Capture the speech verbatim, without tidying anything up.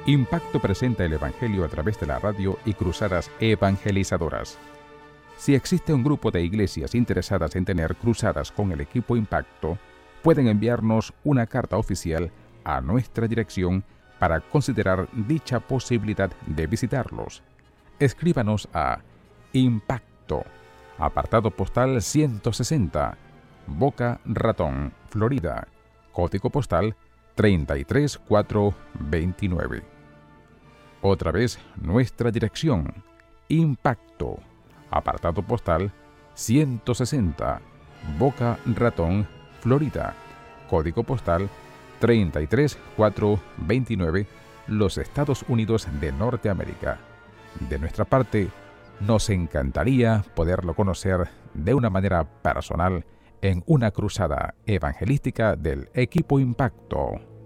Impacto presenta el Evangelio a través de la radio y cruzadas evangelizadoras. Si existe un grupo de iglesias interesadas en tener cruzadas con el equipo Impacto, pueden enviarnos una carta oficial a nuestra dirección para considerar dicha posibilidad de visitarlos. Escríbanos a Impacto, apartado postal ciento sesenta, Boca Ratón, Florida, código postal treinta y tres mil cuatrocientos veintinueve. Otra vez nuestra dirección: Impacto, apartado postal ciento sesenta, Boca Ratón, Florida, código postal treinta y tres mil cuatrocientos veintinueve, los Estados Unidos de Norteamérica. De nuestra parte, nos encantaría poderlo conocer de una manera personal en una cruzada evangelística del equipo Impacto.